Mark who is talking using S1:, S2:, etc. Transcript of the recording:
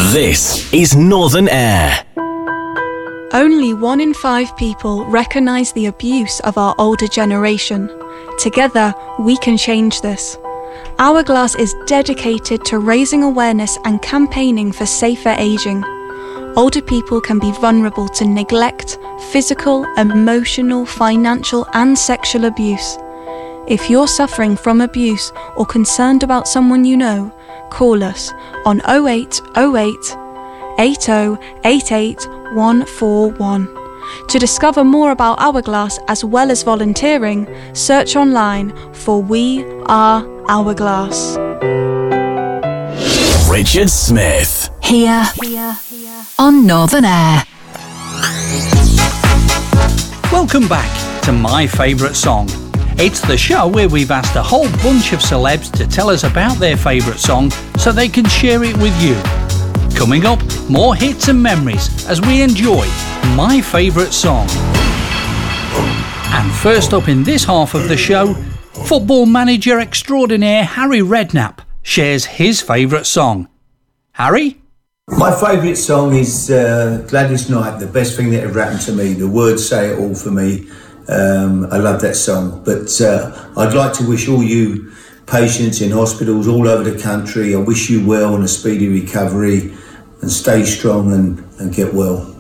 S1: This is Northern Air.
S2: Only 1 in 5 people recognise the abuse of our older generation. Together, we can change this. Hourglass is dedicated to raising awareness and campaigning for safer ageing. Older people can be vulnerable to neglect, physical, emotional, financial and sexual abuse. If you're suffering from abuse or concerned about someone you know, call us on 0808 8088 141. To discover more about Hourglass as well as volunteering, search online for We Are Hourglass.
S1: Richard Smith.
S3: Here on Northern Air.
S4: Welcome back to My Favourite Song. It's the show where we've asked a whole bunch of celebs to tell us about their favourite song so they can share it with you. Coming up, more hits and memories as we enjoy My Favourite Song. And first up in this half of the show, football manager extraordinaire Harry Redknapp shares his favourite song. Harry?
S5: My favourite song is Gladys Knight, The Best Thing That Ever Happened to Me. The words say it all for me. I love that song. But I'd like to wish all you patients in hospitals all over the country, I wish you well and a speedy recovery, and stay strong and get well.